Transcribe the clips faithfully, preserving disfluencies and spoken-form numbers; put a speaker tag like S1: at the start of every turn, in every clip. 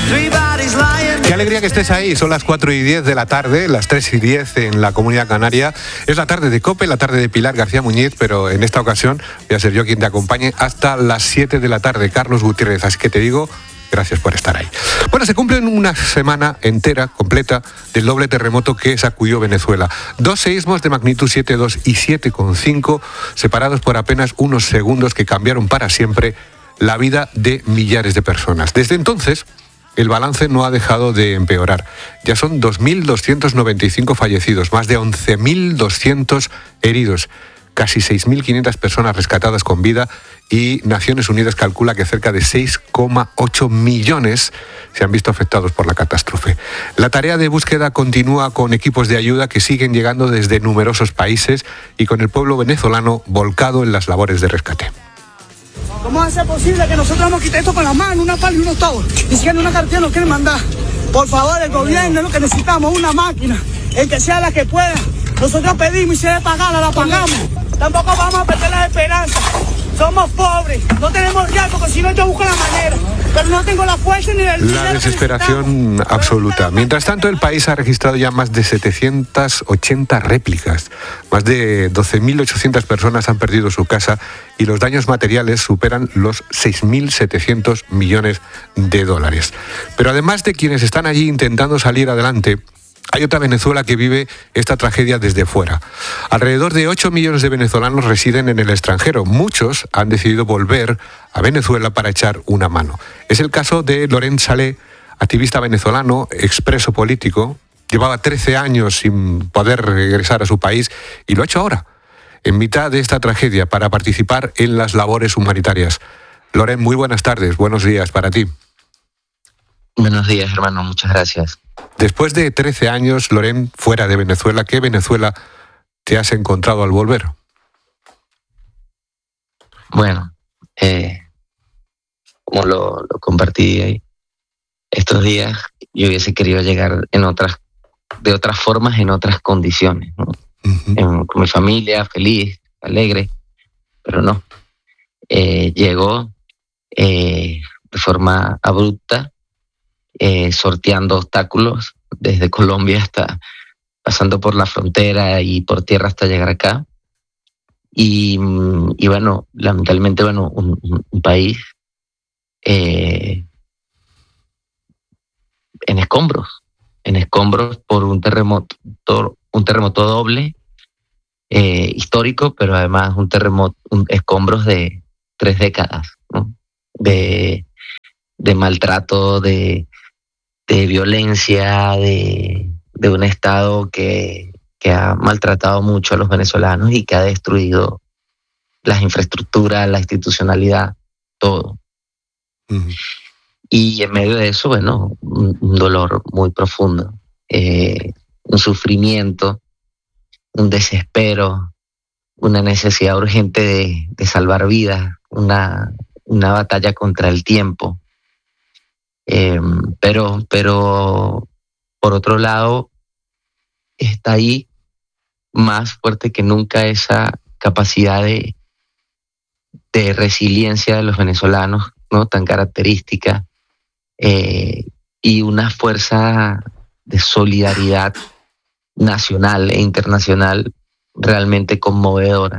S1: Qué alegría que estés ahí. Son las cuatro y diez de la tarde, las tres y diez en la Comunidad Canaria. Es la tarde de COPE, la tarde de Pilar García Muñiz, pero en esta ocasión voy a ser yo quien te acompañe hasta las siete de la tarde, Carlos Gutiérrez. Así que te digo, gracias por estar ahí. Bueno, se cumple una semana entera, completa, del doble terremoto que sacudió Venezuela. Dos seísmos de magnitud siete coma dos y siete coma cinco, separados por apenas unos segundos, que cambiaron para siempre la vida de millares de personas. Desde entonces, el balance no ha dejado de empeorar. Ya son dos mil doscientos noventa y cinco fallecidos, más de once mil doscientos heridos, casi seis mil quinientas personas rescatadas con vida, y Naciones Unidas calcula que cerca de seis coma ocho millones se han visto afectados por la catástrofe. La tarea de búsqueda continúa con equipos de ayuda que siguen llegando desde numerosos países y con el pueblo venezolano volcado en las labores de rescate.
S2: ¿Cómo va a ser posible que nosotros nos quitemos esto con las manos, una pala y unos tubos? Ni siquiera una cartilla nos quieren mandar. Por favor, el gobierno es lo que necesitamos, una máquina, el que sea la que pueda. Nosotros pedimos y si debe pagarla, la pagamos. Tampoco vamos a perder la esperanza. Somos pobres, no tenemos ya, porque si no yo busco la manera. Pero no tengo la fuerza ni el...
S1: La desesperación absoluta. Mientras tanto, el país ha registrado ya más de setecientas ochenta réplicas. Más de doce mil ochocientas personas han perdido su casa y los daños materiales superan los seis mil setecientos millones de dólares. Pero además de quienes están allí intentando salir adelante, hay otra Venezuela que vive esta tragedia desde fuera. Alrededor de ocho millones de venezolanos residen en el extranjero. Muchos han decidido volver a Venezuela para echar una mano. Es el caso de Loren Saleh, activista venezolano, expreso político. Llevaba trece años sin poder regresar a su país y lo ha hecho ahora, en mitad de esta tragedia, para participar en las labores humanitarias. Loren, muy buenas tardes, buenos días para ti.
S3: Buenos días, hermano, muchas gracias.
S1: Después de trece años, Loren, fuera de Venezuela, ¿qué Venezuela te has encontrado al volver?
S3: Bueno, eh, como lo, lo compartí ahí, estos días, yo hubiese querido llegar en otras, de otras formas, en otras condiciones, ¿no? Uh-huh. En, con mi familia, feliz, alegre, pero no. Eh, llegó eh, de forma abrupta, Eh, sorteando obstáculos desde Colombia hasta pasando por la frontera y por tierra hasta llegar acá. Y, y bueno, lamentablemente, bueno, un, un país eh, en escombros, en escombros por un terremoto, un terremoto doble, eh, histórico, pero además un terremoto, un, escombros de tres décadas, ¿no? De, de maltrato, de de violencia, de, de un Estado que, que ha maltratado mucho a los venezolanos y que ha destruido las infraestructuras, la institucionalidad, todo. Uh-huh. Y en medio de eso, bueno, un, un dolor muy profundo, eh, un sufrimiento, un desespero, una necesidad urgente de, de salvar vidas, una, una batalla contra el tiempo. Eh, pero, pero por otro lado, está ahí más fuerte que nunca esa capacidad de, de resiliencia de los venezolanos, ¿no? Tan característica, eh, y una fuerza de solidaridad nacional e internacional realmente conmovedora.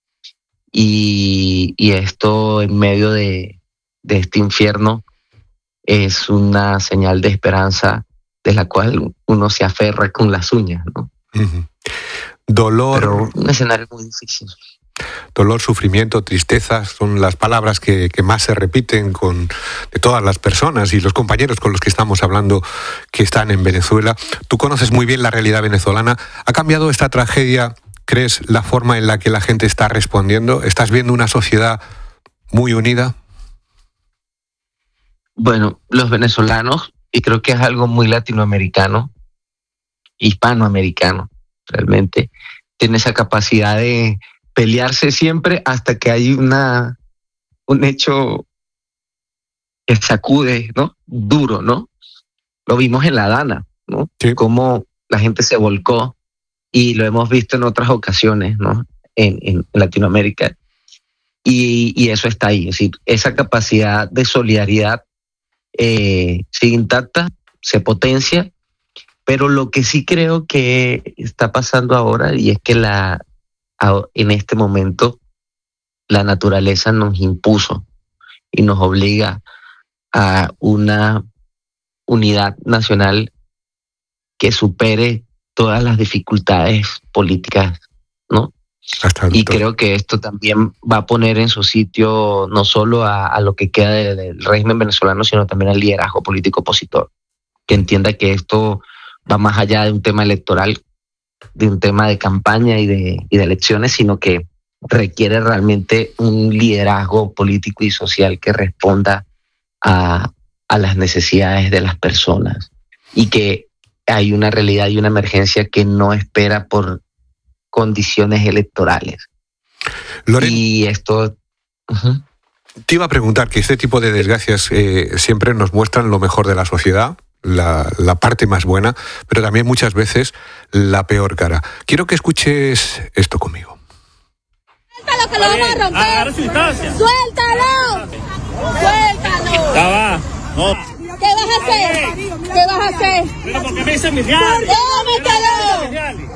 S3: Y, y esto en medio de, de este infierno es una señal de esperanza de la cual uno se aferra con las uñas, ¿no?
S1: Uh-huh. Dolor.
S3: Pero un escenario muy difícil.
S1: Dolor, sufrimiento, tristeza son las palabras que, que más se repiten con, de todas las personas y los compañeros con los que estamos hablando que están en Venezuela. Tú conoces muy bien la realidad venezolana. ¿Ha cambiado esta tragedia, crees, la forma en la que la gente está respondiendo? ¿Estás viendo una sociedad muy unida?
S3: Bueno, los venezolanos, y creo que es algo muy latinoamericano, hispanoamericano, realmente, tienen esa capacidad de pelearse siempre hasta que hay una un hecho que sacude, ¿no? Duro, ¿no? Lo vimos en La Dana, ¿no? Sí. Cómo la gente se volcó, y lo hemos visto en otras ocasiones, ¿no? En, en Latinoamérica. Y, y eso está ahí, es decir, esa capacidad de solidaridad eh, sigue intacta, se potencia, pero lo que sí creo que está pasando ahora, y es que la en este momento la naturaleza nos impuso y nos obliga a una unidad nacional que supere todas las dificultades políticas, ¿no?
S1: Hasta
S3: y creo que esto también va a poner en su sitio no solo a, a lo que queda del, del régimen venezolano, sino también al liderazgo político opositor, que entienda que esto va más allá de un tema electoral, de un tema de campaña y de, y de elecciones, sino que requiere realmente un liderazgo político y social que responda a, a las necesidades de las personas, y que hay una realidad y una emergencia que no espera por condiciones electorales.
S1: Loren,
S3: y esto... Uh-huh.
S1: Te iba a preguntar que este tipo de desgracias eh, siempre nos muestran lo mejor de la sociedad, la, la parte más buena, pero también muchas veces la peor cara. Quiero que escuches esto conmigo.
S4: ¡Suéltalo, que lo vamos a romper!
S5: Agarra su distancia.
S4: ¡Suéltalo! ¡Suéltalo!
S5: Ya va. No.
S4: ¿Qué vas a hacer? ¿Qué vas a hacer?
S5: ¿Pero por qué me dicen mis reales?
S4: ¡Tómatelo!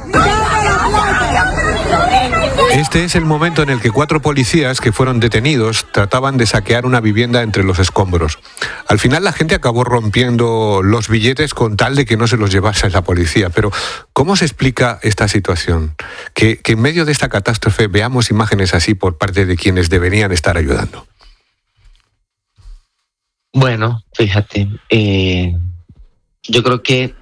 S1: Este es el momento en el que cuatro policías que fueron detenidos trataban de saquear una vivienda entre los escombros. Al final la gente acabó rompiendo los billetes con tal de que no se los llevase la policía. Pero ¿cómo se explica esta situación? Que, que en medio de esta catástrofe veamos imágenes así por parte de quienes deberían estar ayudando.
S3: Bueno, fíjate, eh, yo creo que,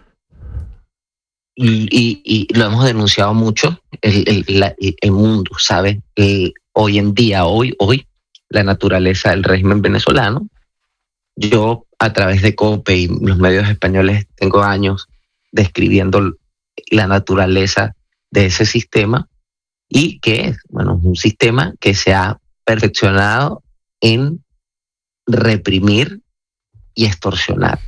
S3: y, y, y lo hemos denunciado mucho, el, el, la, el mundo sabe que hoy en día, hoy, hoy, la naturaleza del régimen venezolano. Yo, a través de COPE y los medios españoles, tengo años describiendo la naturaleza de ese sistema, y que es, bueno, un sistema que se ha perfeccionado en reprimir y extorsionar.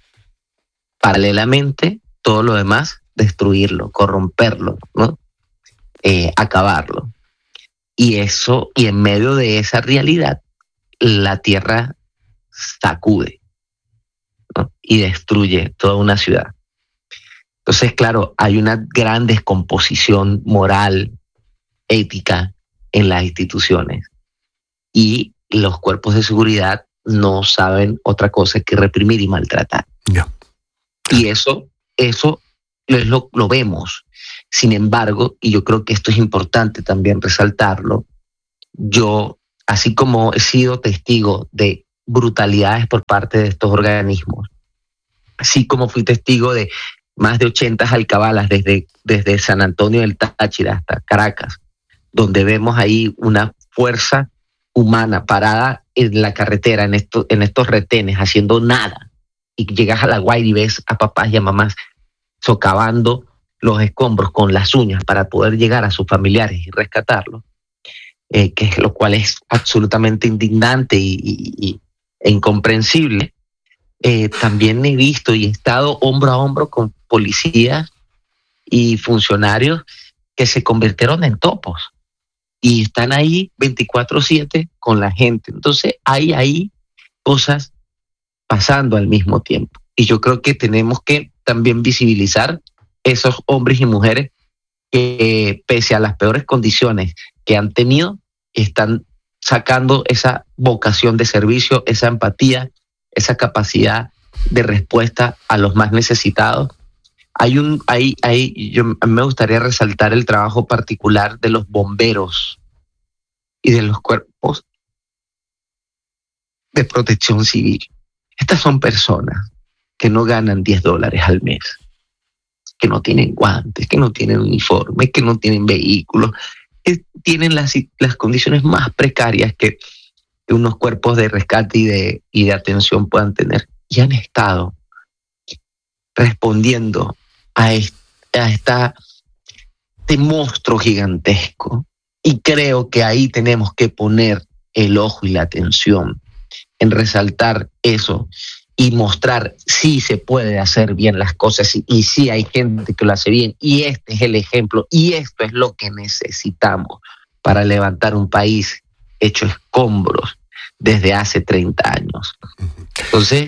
S3: Paralelamente, todo lo demás, destruirlo, corromperlo, ¿no? Eh, acabarlo. Y eso, y en medio de esa realidad, la tierra sacude, ¿no? Y destruye toda una ciudad. Entonces, claro, hay una gran descomposición moral, ética en las instituciones, y los cuerpos de seguridad no saben otra cosa que reprimir y maltratar.
S1: Yeah.
S3: Y eso, eso es lo, lo vemos. Sin embargo, y yo creo que esto es importante también resaltarlo, yo, así como he sido testigo de brutalidades por parte de estos organismos, así como fui testigo de más de ochenta alcabalas desde, desde San Antonio del Táchira hasta Caracas, donde vemos ahí una fuerza humana parada en la carretera, en, esto, en estos retenes, haciendo nada, y llegas a La Guaira y ves a papás y a mamás socavando los escombros con las uñas para poder llegar a sus familiares y rescatarlos, eh, que es lo cual es absolutamente indignante y, y, y, e incomprensible. Eh, también he visto y he estado hombro a hombro con policías y funcionarios que se convirtieron en topos y están ahí veinticuatro siete con la gente. Entonces hay ahí cosas pasando al mismo tiempo. Y yo creo que tenemos que también visibilizar esos hombres y mujeres que, pese a las peores condiciones que han tenido, están sacando esa vocación de servicio, esa empatía, esa capacidad de respuesta a los más necesitados. Hay un, hay, hay, yo me gustaría resaltar el trabajo particular de los bomberos y de los cuerpos de protección civil. Estas son personas que no ganan diez dólares al mes, que no tienen guantes, que no tienen uniforme, que no tienen vehículos, que tienen las, las condiciones más precarias que unos cuerpos de rescate y de, y de atención puedan tener. Y han estado respondiendo a, est, a esta, este monstruo gigantesco. Y creo que ahí tenemos que poner el ojo y la atención en resaltar eso y mostrar si se puede hacer bien las cosas y, y si hay gente que lo hace bien. Y este es el ejemplo y esto es lo que necesitamos para levantar un país hecho escombros desde hace treinta años. Entonces,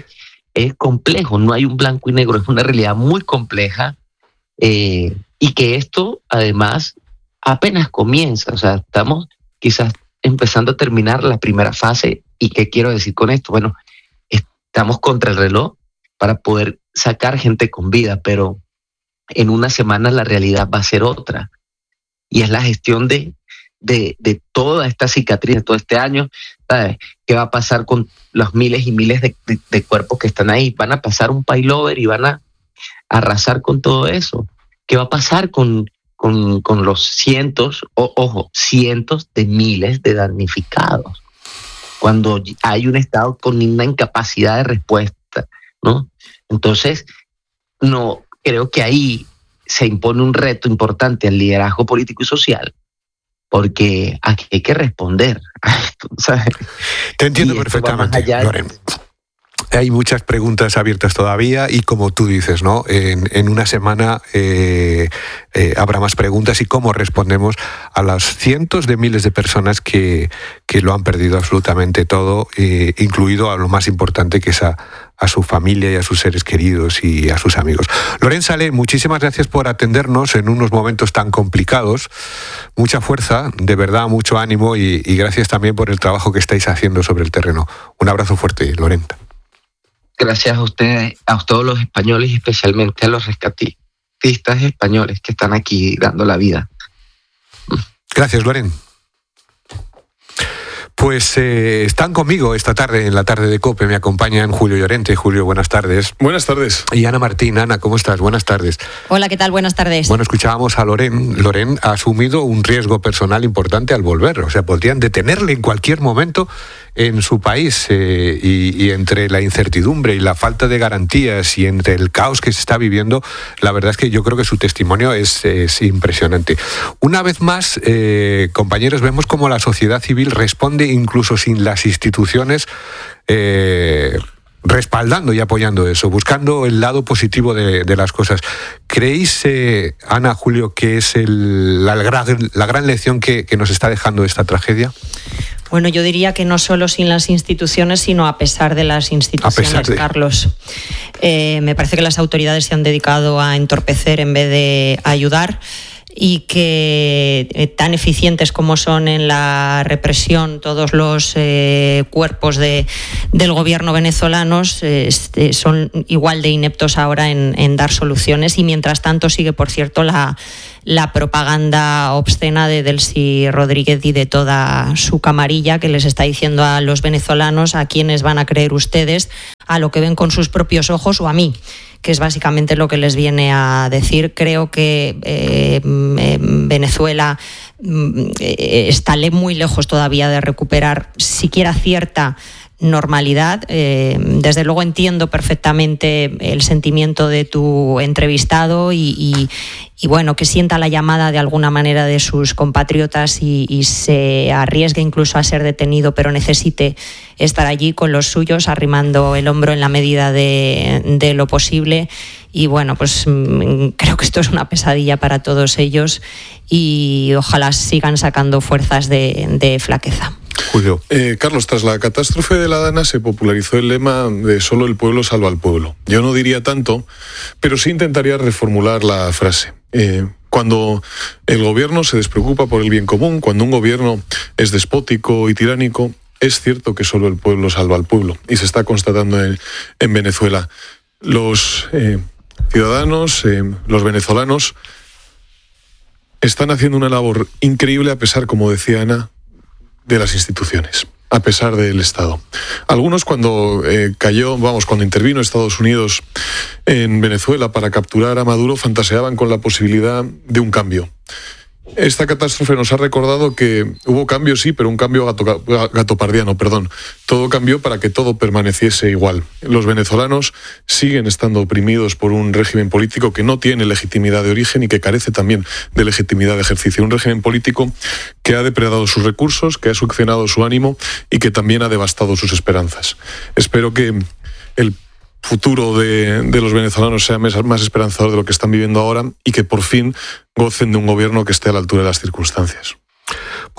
S3: es complejo, no hay un blanco y negro, es una realidad muy compleja, eh, y que esto además apenas comienza, o sea, estamos quizás empezando a terminar la primera fase. ¿Y qué quiero decir con esto? Bueno, estamos contra el reloj para poder sacar gente con vida, pero en una semana la realidad va a ser otra, y es la gestión de De, de toda esta cicatriz, de todo este año, ¿sabes? ¿Qué va a pasar con los miles y miles de, de, de cuerpos que están ahí? ¿Van a pasar un paylover y van a arrasar con todo eso? ¿Qué va a pasar con, con, con los cientos, o, ojo, cientos de miles de damnificados? Cuando hay un Estado con una incapacidad de respuesta, ¿no? Entonces, no, creo que ahí se impone un reto importante al liderazgo político y social, porque aquí hay que responder a esto, ¿sabes?
S1: Te entiendo perfectamente, Loren. Hay muchas preguntas abiertas todavía y, como tú dices, ¿no? En, en una semana eh, eh, habrá más preguntas, y cómo respondemos a las cientos de miles de personas que, que lo han perdido absolutamente todo, eh, incluido a lo más importante, que es a, a su familia y a sus seres queridos y a sus amigos. Loren Salé, muchísimas gracias por atendernos en unos momentos tan complicados. Mucha fuerza, de verdad, mucho ánimo, y, y gracias también por el trabajo que estáis haciendo sobre el terreno. Un abrazo fuerte, Loren.
S3: Gracias a ustedes, a todos los españoles y especialmente a los rescatistas españoles que están aquí dando la vida.
S1: Gracias, Loren. Pues eh, están conmigo esta tarde, en la tarde de COPE, me acompañan Julio Llorente. Julio, buenas tardes.
S6: Buenas tardes.
S1: Y Ana Martín. Ana, ¿cómo estás? Buenas tardes.
S7: Hola, ¿qué tal? Buenas tardes.
S1: Bueno, escuchábamos a Loren. Loren ha asumido un riesgo personal importante al volver. O sea, podrían detenerle en cualquier momento en su país, eh, y, y entre la incertidumbre y la falta de garantías y entre el caos que se está viviendo, la verdad es que yo creo que su testimonio es, es impresionante. Una vez más, eh, compañeros, vemos cómo la sociedad civil responde incluso sin las instituciones eh, respaldando y apoyando eso, buscando el lado positivo de, de las cosas. ¿Creéis, eh, Ana, Julio, que es el, la, gran, la gran lección que, que nos está dejando esta tragedia?
S7: Bueno, yo diría que no solo sin las instituciones, sino a pesar de las instituciones, de... Carlos. Eh, me parece que las autoridades se han dedicado a entorpecer en vez de ayudar, y que eh, tan eficientes como son en la represión todos los eh, cuerpos de, del gobierno venezolanos, eh, este, son igual de ineptos ahora en, en dar soluciones. Y mientras tanto sigue, por cierto, la, la propaganda obscena de Delcy Rodríguez y de toda su camarilla, que les está diciendo a los venezolanos a quiénes van a creer ustedes, a lo que ven con sus propios ojos o a mí, que es básicamente lo que les viene a decir. Creo que eh, Venezuela eh, está muy lejos todavía de recuperar siquiera cierta normalidad. Eh, desde luego entiendo perfectamente el sentimiento de tu entrevistado y, y, y bueno, que sienta la llamada de alguna manera de sus compatriotas y, y se arriesgue incluso a ser detenido, pero necesite estar allí con los suyos, arrimando el hombro en la medida de, de lo posible. Y bueno, pues creo que esto es una pesadilla para todos ellos, y ojalá sigan sacando fuerzas de, de flaqueza.
S1: Julio.
S6: Eh, Carlos, tras la catástrofe de la Dana se popularizó el lema de solo el pueblo salva al pueblo. Yo no diría tanto, pero sí intentaría reformular la frase. Eh, cuando el gobierno se despreocupa por el bien común, cuando un gobierno es despótico y tiránico, es cierto que solo el pueblo salva al pueblo, y se está constatando en, en Venezuela. Los eh, ciudadanos, eh, los venezolanos, están haciendo una labor increíble a pesar, como decía Ana, de las instituciones, a pesar del Estado. Algunos, cuando eh, cayó, vamos, cuando intervino Estados Unidos en Venezuela para capturar a Maduro, fantaseaban con la posibilidad de un cambio. Esta catástrofe nos ha recordado que hubo cambio, sí, pero un cambio gato, gatopardiano, perdón. Todo cambió para que todo permaneciese igual. Los venezolanos siguen estando oprimidos por un régimen político que no tiene legitimidad de origen y que carece también de legitimidad de ejercicio. Un régimen político que ha depredado sus recursos, que ha succionado su ánimo y que también ha devastado sus esperanzas. Espero que el futuro de, de los venezolanos sea más esperanzador de lo que están viviendo ahora, y que por fin gocen de un gobierno que esté a la altura de las circunstancias. Bueno.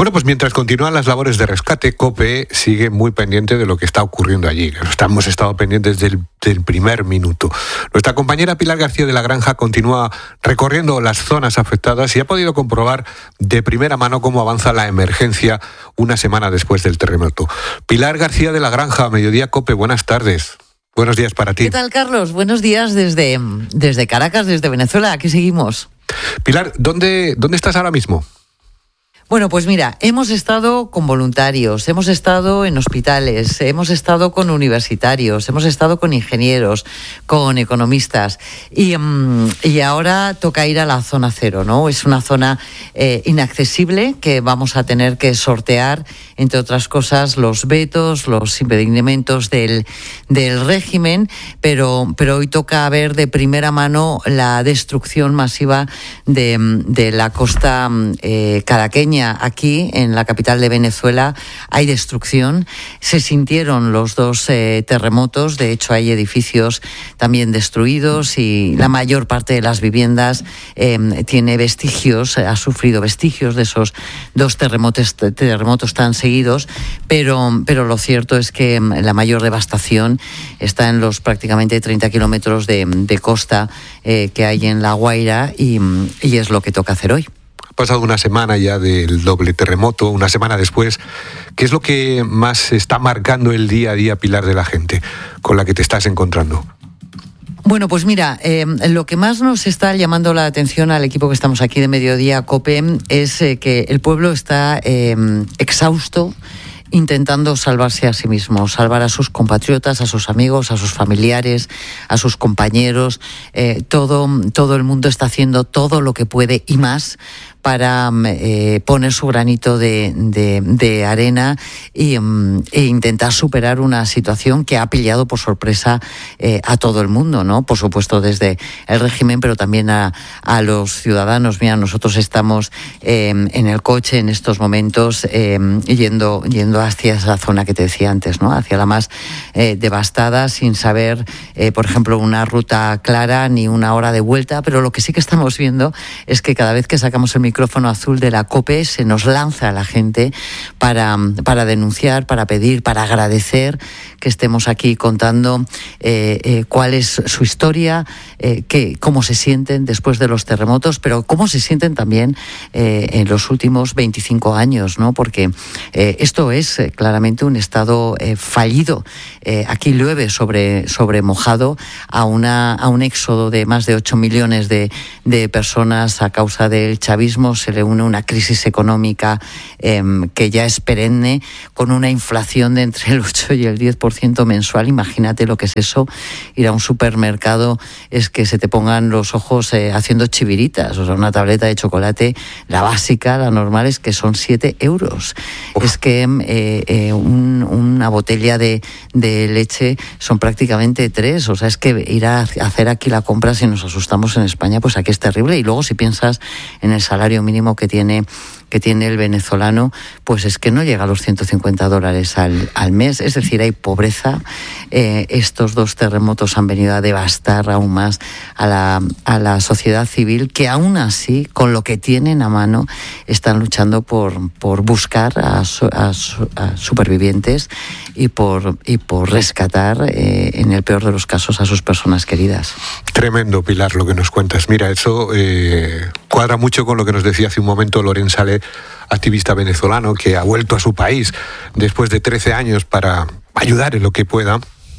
S1: Bueno, pues mientras continúan las labores de rescate, COPE sigue muy pendiente de lo que está ocurriendo allí. Hemos estado pendientes del, del primer minuto. Nuestra compañera Pilar García de la Granja continúa recorriendo las zonas afectadas y ha podido comprobar de primera mano cómo avanza la emergencia una semana después del terremoto. Pilar García de la Granja, Mediodía COPE, buenas tardes. Buenos días para ti.
S8: ¿Qué tal, Carlos? Buenos días desde, desde Caracas, desde Venezuela. Aquí seguimos.
S1: Pilar, ¿dónde, dónde estás ahora mismo?
S8: Bueno, pues mira, hemos estado con voluntarios, hemos estado en hospitales, hemos estado con universitarios, hemos estado con ingenieros, con economistas y, um, y ahora toca ir a la zona cero, ¿no? Es una zona eh, inaccesible que vamos a tener que sortear, entre otras cosas, los vetos, los impedimentos del, del régimen, pero, pero hoy toca ver de primera mano la destrucción masiva de, de la costa eh, caraqueña. Aquí, en la capital de Venezuela, hay destrucción. Se sintieron los dos eh, terremotos. De hecho, hay edificios también destruidos y la mayor parte de las viviendas eh, tiene vestigios, ha sufrido vestigios de esos dos terremotos, terremotos tan seguidos. Pero, pero lo cierto es que la mayor devastación está en los prácticamente treinta kilómetros de, de costa eh, que hay en La Guaira y, y es lo que toca hacer hoy.
S1: Ha pasado una semana ya del doble terremoto, una semana después. ¿Qué es lo que más está marcando el día a día, Pilar, de la gente con la que te estás encontrando?
S8: Bueno, pues mira, eh, lo que más nos está llamando la atención al equipo que estamos aquí de Mediodía COPE es eh, que el pueblo está eh, exhausto, intentando salvarse a sí mismo, salvar a sus compatriotas, a sus amigos, a sus familiares, a sus compañeros. Eh, todo, todo el mundo está haciendo todo lo que puede y más para eh, poner su granito de, de, de arena y, um, e intentar superar una situación que ha pillado por sorpresa eh, a todo el mundo, ¿no? Por supuesto desde el régimen, pero también a, a los ciudadanos. Mira, nosotros estamos eh, en el coche en estos momentos eh, yendo, yendo hacia esa zona que te decía antes, ¿no? Hacia la más eh, devastada, sin saber, eh, por ejemplo, una ruta clara ni una hora de vuelta, pero lo que sí que estamos viendo es que cada vez que sacamos el micrófono azul de la COPE se nos lanza a la gente para, para denunciar, para pedir, para agradecer que estemos aquí contando eh, eh, cuál es su historia, eh, que, cómo se sienten después de los terremotos, pero cómo se sienten también eh, en los últimos veinticinco años, ¿no? Porque eh, esto es eh, claramente un estado eh, fallido. Eh, aquí llueve sobre, sobre mojado a, una, a un éxodo de más de ocho millones de, de personas a causa del chavismo. Se le une una crisis económica eh, que ya es perenne, con una inflación de entre el ocho y el diez por ciento mensual. Imagínate lo que es eso. Ir a un supermercado es que se te pongan los ojos eh, haciendo chiviritas. O sea, una tableta de chocolate, la básica, la normal, es que son siete euros. Uf. Es que eh, eh, un, una botella de, de leche son prácticamente tres. O sea, es que ir a hacer aquí la compra, si nos asustamos en España, pues aquí es terrible. Y luego si piensas en el salario mínimo que tiene que tiene el venezolano, pues es que no llega a los ciento cincuenta dólares al, al mes. Es decir, hay pobreza. Eh, estos dos terremotos han venido a devastar aún más a la, a la sociedad civil, que aún así, con lo que tienen a mano, están luchando por, por buscar a, a, a supervivientes y por, y por rescatar, eh, en el peor de los casos, a sus personas queridas.
S1: Tremendo, Pilar, lo que nos cuentas. Mira, eso eh, cuadra mucho con lo que nos decía hace un momento Loren Salé, activista venezolano que ha vuelto a su país después de trece años para ayudar en lo que pueda,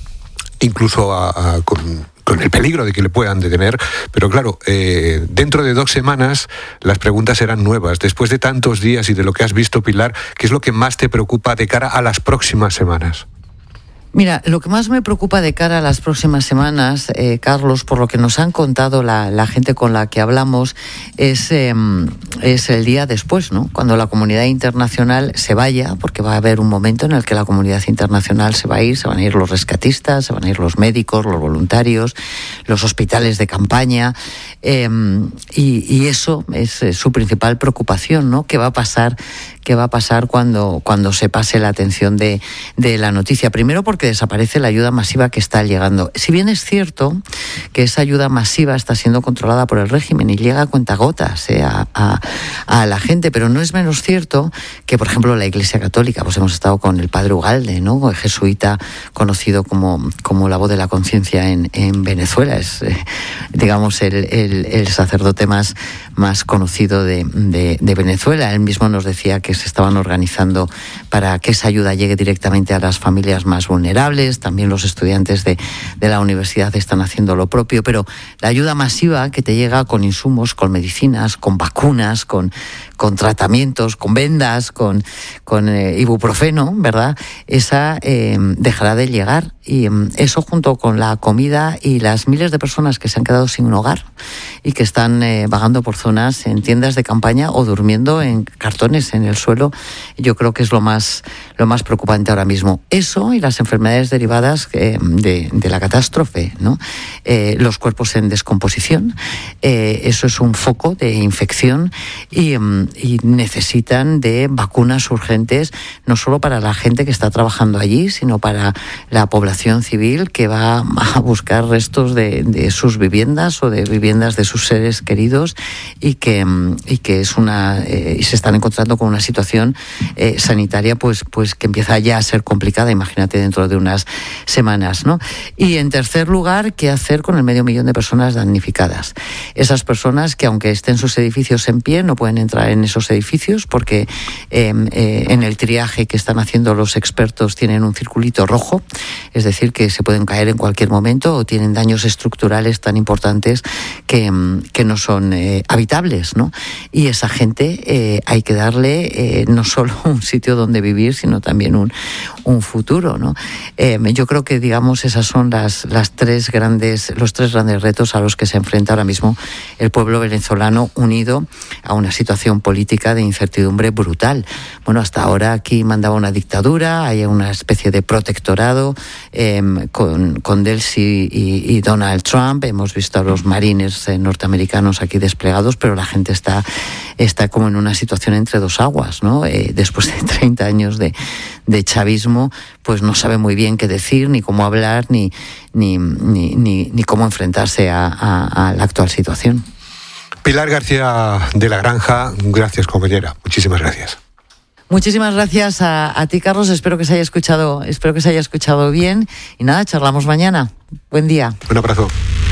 S1: incluso a, a, con, con el peligro de que le puedan detener. Pero claro, eh, dentro de dos semanas las preguntas serán nuevas. Después de tantos días y de lo que has visto, Pilar, ¿qué es lo que más te preocupa de cara a las próximas semanas?
S8: Mira, lo que más me preocupa de cara a las próximas semanas, eh, Carlos, por lo que nos han contado la, la gente con la que hablamos, es, eh, es el día después, ¿no? Cuando la comunidad internacional se vaya, porque va a haber un momento en el que la comunidad internacional se va a ir, se van a ir los rescatistas, se van a ir los médicos, los voluntarios, los hospitales de campaña, eh, y, y eso es eh, su principal preocupación, ¿no? ¿Qué va a pasar? ¿Qué va a pasar cuando, cuando se pase la atención de, de la noticia? Primero, porque desaparece la ayuda masiva que está llegando. Si bien es cierto que esa ayuda masiva está siendo controlada por el régimen y llega a cuentagotas ¿eh? a, a, a la gente, pero no es menos cierto que, por ejemplo, la Iglesia Católica, pues hemos estado con el padre Ugalde, ¿no? El jesuita conocido como, como la voz de la conciencia en, en Venezuela, es, eh, digamos, el, el, el sacerdote más, más conocido de, de, de Venezuela. Él mismo nos decía que se estaban organizando para que esa ayuda llegue directamente a las familias más vulnerables. También los estudiantes de, de la universidad están haciendo lo propio, pero la ayuda masiva que te llega con insumos, con medicinas, con vacunas, con, con tratamientos, con vendas, con, con eh, ibuprofeno, ¿verdad? Esa eh, dejará de llegar, y eh, eso junto con la comida y las miles de personas que se han quedado sin un hogar y que están eh, vagando por zonas en tiendas de campaña o durmiendo en cartones en el suelo, yo creo que es lo más, lo más preocupante ahora mismo. Eso y las enfermedades derivadas eh, de, de la catástrofe, ¿no? Eh, los cuerpos en descomposición, eh, eso es un foco de infección y, y necesitan de vacunas urgentes, no solo para la gente que está trabajando allí, sino para la población civil que va a buscar restos de, de sus viviendas o de viviendas de sus seres queridos y que, y que es una eh, y se están encontrando con una situación eh, sanitaria pues, pues que empieza ya a ser complicada, imagínate dentro de unas semanas, ¿no? Y en tercer lugar, ¿qué hacer con el medio millón de personas damnificadas? Esas personas que, aunque estén sus edificios en pie, no pueden entrar en esos edificios porque eh, eh, en el triaje que están haciendo los expertos tienen un circulito rojo, es decir, que se pueden caer en cualquier momento o tienen daños estructurales tan importantes que, que no son eh, habitables, ¿no? Y esa gente eh, hay que darle eh, no solo un sitio donde vivir, sino también un, un futuro, ¿no? Eh, yo creo que, digamos, esas son las, las tres grandes, los tres grandes retos a los que se enfrenta ahora mismo el pueblo venezolano, unido a una situación política de incertidumbre brutal. Bueno, hasta ahora aquí mandaba una dictadura, hay una especie de protectorado eh, con, con Delcy y, y Donald Trump. Hemos visto a los marines eh, norteamericanos aquí desplegados, pero la gente está, está como en una situación entre dos aguas, ¿no? Eh, después de treinta años de, de chavismo, pues no sabe muy bien qué decir, ni cómo hablar, ni, ni, ni, ni, ni cómo enfrentarse a, a, a la actual situación.
S1: Pilar García de la Granja, gracias, compañera. Muchísimas gracias.
S8: Muchísimas gracias a, a ti, Carlos. Espero que se haya escuchado, espero que se haya escuchado bien. Y nada, charlamos mañana. Buen día.
S1: Un abrazo.